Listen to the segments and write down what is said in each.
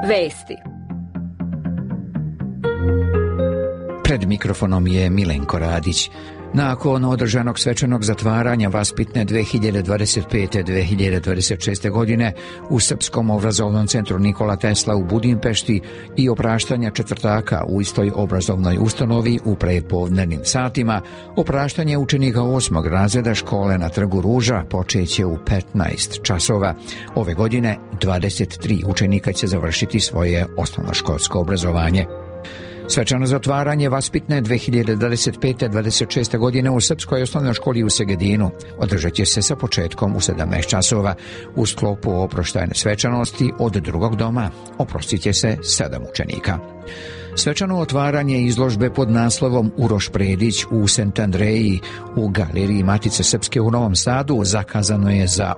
Vesti. Pred mikrofonom je Milenko Radić. Nakon održanog svečanog zatvaranja vaspitne 2025-2026. godine u Srpskom obrazovnom centru Nikola Tesla u Budimpešti i opraštanja četvrtaka u istoj obrazovnoj ustanovi u prepodnevnim satima, opraštanje učenika 8. razreda škole na Trgu Ruža počeće u 15 časova. Ove godine 23 učenika će završiti svoje osnovnoškolsko obrazovanje. Svečano zatvaranje vaspitne 2025-2026. godine u Srpskoj osnovnoj školi u Segedinu održat će se sa početkom u 17 časova. U sklopu oproštajne svečanosti od drugog doma oprostit će se 7 učenika. Svečano otvaranje izložbe pod naslovom Uroš Predić u St. Andreji u Galeriji Matice Srpske u Novom Sadu zakazano je za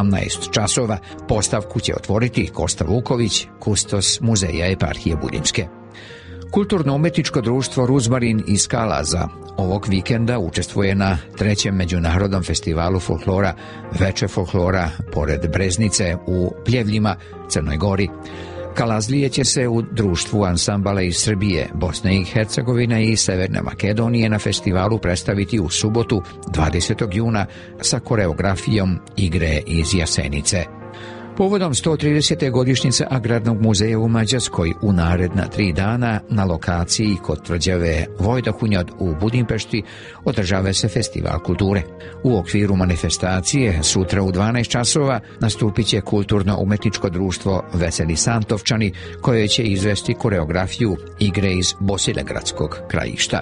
18 časova. Postavku će otvoriti Kosta Vuković, kustos Muzeja eparhije Buljinske. Kulturno-umetničko društvo Ruzmarin iz Kalaza ovog vikenda učestvuje na 3. međunarodnom festivalu folklora Veče folklora pored Breznice u Pljevljima, Crnoj Gori. Kalazlije će se u društvu ansambala iz Srbije, Bosne i Hercegovine i Severne Makedonije na festivalu predstaviti u subotu 20. juna sa koreografijom Igre iz Jasenice. Povodom 130. godišnjice Agrarnog muzeja u Mađarskoj u naredna 3 dana na lokaciji kod tvrđave Vojdakunjad u Budimpešti održava se festival kulture. U okviru manifestacije sutra u 12 časova nastupit će kulturno-umetničko društvo Veseli Santovčani koje će izvesti koreografiju Igre iz Bosilegradskog krajišta.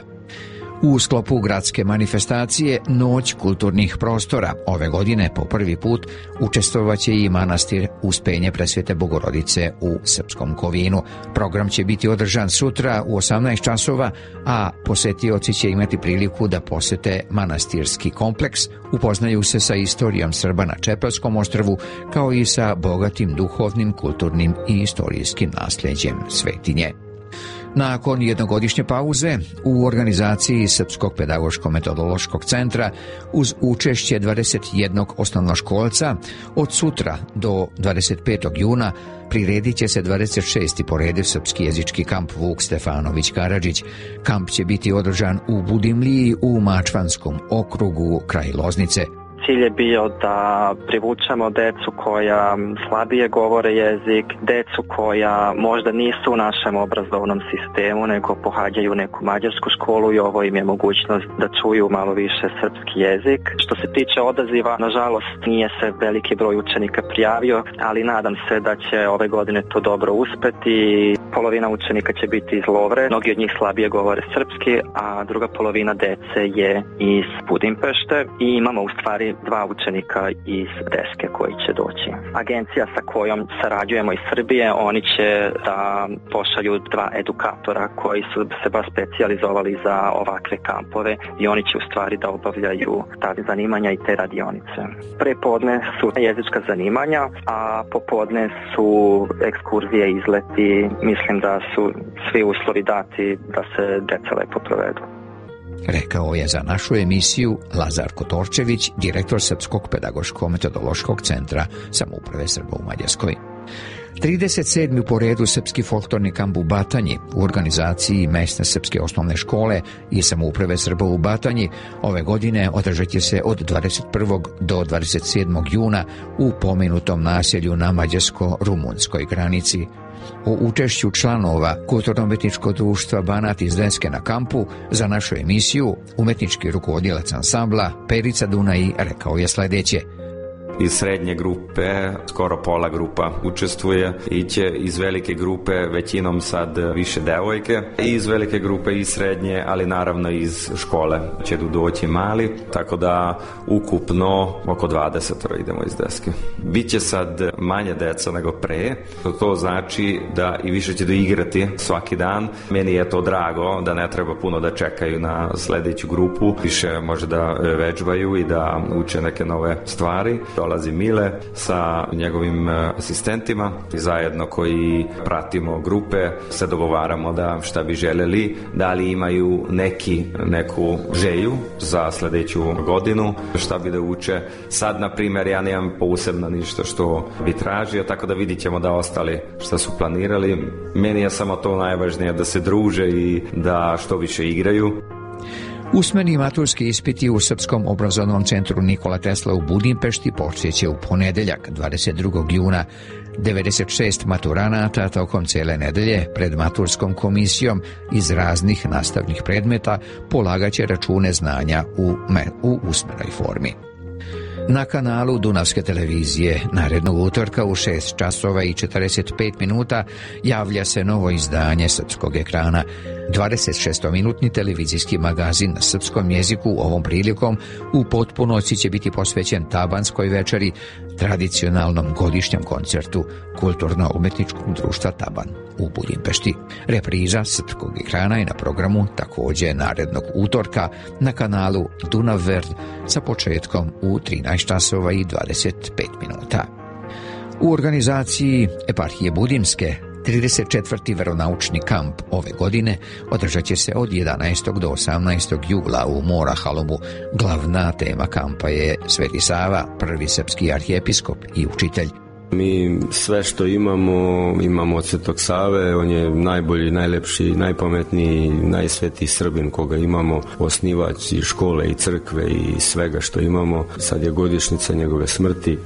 U sklopu gradske manifestacije Noć kulturnih prostora ove godine po prvi put učestvovaće i manastir Uspenje Presvete Bogorodice u Srpskom Kovinu. Program će biti održan sutra u 18 časova, a posetioci će imati priliku da posete manastirski kompleks, upoznaju se sa istorijom Srba na Čepelskom ostrvu, kao i sa bogatim duhovnim, kulturnim i istorijskim nasljeđem svetinje. Nakon jednogodišnje pauze u organizaciji Srpskog pedagoško-metodološkog centra uz učešće 21 osnovnoškolca od sutra do 25. juna priredit će se 26. po redu srpski jezički kamp Vuk Stefanović Karadžić. Kamp će biti održan u Budimliji u Mačvanskom okrugu kraj Loznice. Cilj je bio da privučemo decu koja slabije govore jezik, decu koja možda nisu u našem obrazovnom sistemu, nego pohađaju neku mađarsku školu i ovo im je mogućnost da čuju malo više srpski jezik. Što se tiče odaziva, nažalost nije se veliki broj učenika prijavio, ali nadam se da će ove godine to dobro uspeti. Polovina učenika će biti iz Lovre, mnogi od njih slabije govore srpski, a druga polovina dece je iz Budimpešte i imamo u stvari 2 učenika iz Deske koji će doći. Agencija sa kojom sarađujemo iz Srbije, oni će da pošalju 2 edukatora koji su se baš specijalizovali za ovakve kampove i oni će u stvari da obavljaju ta zanimanja i te radionice. Prepodne su jezička zanimanja, a popodne su ekskurzije, izleti. Mislim da su svi uslovi dati da se deca lepo provedu. Rekao je za našu emisiju Lazar Kotorčević, direktor Srpskog pedagoško-metodološkog centra Samouprave Srba u Mađarskoj. 37. po redu srpski folklorni kamp u Batanji u organizaciji mesne srpske osnovne škole i Samouprave Srba u Batanji ove godine održat će se od 21. do 27. juna u pomenutom naselju na mađarsko-rumunskoj granici. O učešću članova Kulturno-umetničkog društva Banat iz Deske na kampu za našu emisiju umetnički rukovodilac ansambla Perica Dunaji rekao je sljedeće. Iz srednje grupe skoro pola grupa učestvuje i će iz velike grupe većinom sad više devojke i iz velike grupe i srednje, ali naravno iz škole će doći mali, tako da ukupno oko 20 idemo iz Deske. Biće sad manje deca nego pre, to znači da i više će doigrati svaki dan. Meni je to drago da ne treba puno da čekaju na sledeću grupu, više može da vežbaju i da uče neke nove stvari. dolazi Mile sa njegovim asistentima i zajedno koji pratimo grupe se dogovaramo da šta bi željeli, da li imaju neku želju za sljedeću godinu, šta bi da uče. Sad, na primjer, ja nemam posebno ništa što bi tražio, tako da vidit ćemo da ostali šta su planirali. Meni je samo to najvažnije, da se druže i da što više igraju. Usmeni maturski ispiti u Srpskom obrazovnom centru Nikola Tesla u Budimpešti počeće u ponedeljak, 22. juna. 96 maturanata tokom cele nedelje pred maturskom komisijom iz raznih nastavnih predmeta polagaće račune znanja u usmenoj formi. Na kanalu Dunavske televizije narednog utorka u 6 časova i 45 minuta javlja se novo izdanje srpskog ekrana. 26-minutni televizijski magazin na srpskom jeziku ovom prilikom u potpunosti će biti posvećen Tabanskoj večeri, tradicionalnom godišnjem koncertu Kulturno-umetničkog društva Taban u Budimpešti. Repriza srpskog ekrana je na programu također narednog utorka na kanalu Dunav Verd sa početkom u 13 časova i 25 minuta. U organizaciji Eparhije Budimske 34. veronaučni kamp ove godine održat će se od 11. do 18. jula u Morahalomu. Glavna tema kampa je Sveti Sava, prvi srpski arhijepiskop i učitelj. Mi sve što imamo od Svetog Save, on je najbolji, najlepši, najpametniji, najsvetiji Srbin koga imamo, osnivač i škole i crkve i svega što imamo. Sad je godišnjica njegove smrti,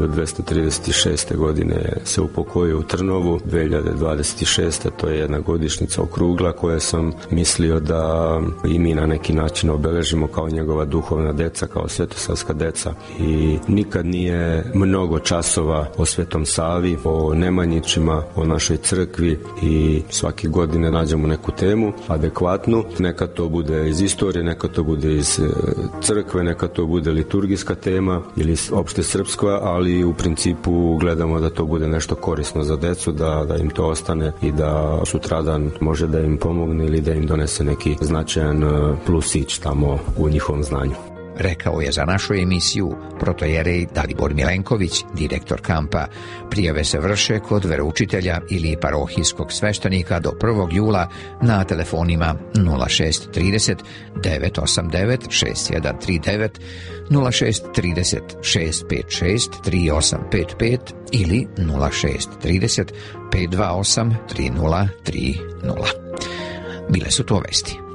1236. godine se upokojio u Trnovu, 2026. to je jedna godišnjica okrugla koja sam mislio da i mi na neki način obeležimo kao njegova duhovna deca, kao svetosavska deca. I nikad nije mnogo časova o Svetom Savi, o Nemanjićima, o našoj crkvi i svake godine nađemo neku temu adekvatnu. Neka to bude iz istorije, neka to bude iz crkve, neka to bude liturgijska tema ili opšte srpska, ali u principu gledamo da to bude nešto korisno za decu, da im to ostane i da sutradan može da im pomogne ili da im donese neki značajan plusić tamo u njihovom znanju. Rekao je za našu emisiju protojerej Dalibor Milenković, direktor kampa. Prijave se vrše kod veroučitelja ili parohijskog sveštenika do 1. jula na telefonima 0630 989 6139, 0630 656 3855 ili 0630 528 3030. Bile su to vesti.